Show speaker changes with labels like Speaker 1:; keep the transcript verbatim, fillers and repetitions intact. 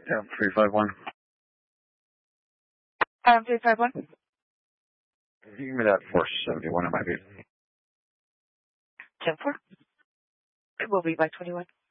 Speaker 1: Yeah, three five one.
Speaker 2: Um, three five one.
Speaker 1: Give me that four seventy-one, it might be.
Speaker 2: ten four. It will be by twenty-one.